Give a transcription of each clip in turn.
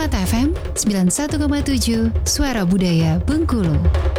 4 FM 91,7 Suara Budaya Bengkulu.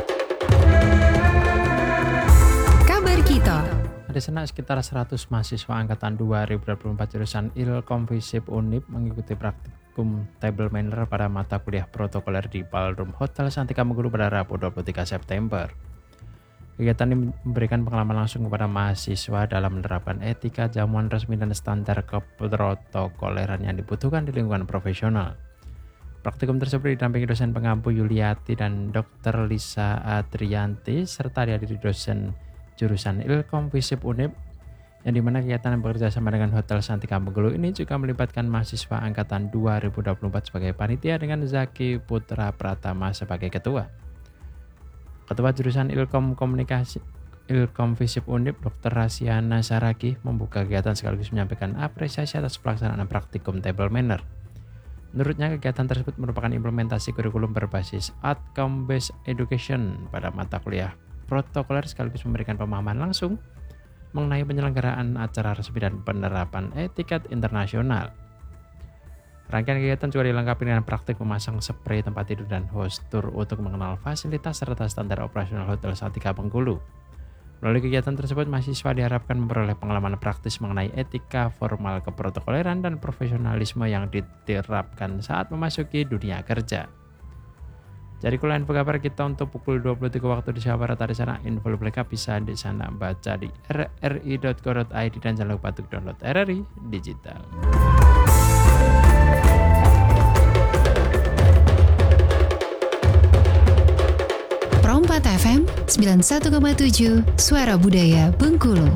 Kabar kita. Ada sekitar 100 mahasiswa angkatan 2024 jurusan Ilkom Visip Unip mengikuti praktikum table manner pada mata kuliah protokoler di Ballroom Hotel Santika Bengkulu pada Rabu 23 September. Kegiatan ini memberikan pengalaman langsung kepada mahasiswa dalam menerapkan etika, jamuan resmi dan standar keprotokoleran yang dibutuhkan di lingkungan profesional. Praktikum tersebut didampingi dosen pengampu Yuliati dan Dr. Lisa Adrianti serta dihadiri dosen jurusan Ilkom Visip Unip, yang dimana kegiatan yang bekerja sama dengan Hotel Santika Bengkulu ini juga melibatkan mahasiswa angkatan 2024 sebagai panitia dengan Zaki Putra Pratama sebagai ketua. Ketua jurusan Ilkom Visip Unip, Dr. Rasiana Saragi, membuka kegiatan sekaligus menyampaikan apresiasi atas pelaksanaan praktikum table manner. Menurutnya, kegiatan tersebut merupakan implementasi kurikulum berbasis outcome-based education pada mata kuliah protokoler sekaligus memberikan pemahaman langsung mengenai penyelenggaraan acara resmi dan penerapan etiket internasional. Rangkaian kegiatan juga dilengkapi dengan praktik memasang spray tempat tidur dan host tour untuk mengenal fasilitas serta standar operasional Hotel Santika Bengkulu. Melalui kegiatan tersebut, mahasiswa diharapkan memperoleh pengalaman praktis mengenai etika formal keprotokoleran dan profesionalisme yang diterapkan saat memasuki dunia kerja. Jadi kalau info kabar kita untuk pukul 23 waktu di Jawa Barat di sana, info lebih lengkap bisa di sana baca di rri.co.id dan jangan lupa untuk download RRI Digital. Pro 4 FM 91,7 Suara Budaya Bengkulu.